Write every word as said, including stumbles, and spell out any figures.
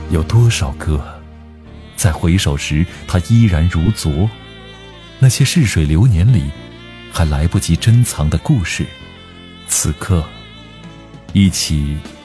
有多少个在回首时它依然如昨，那些逝水流年里还来不及珍藏的故事，此刻一起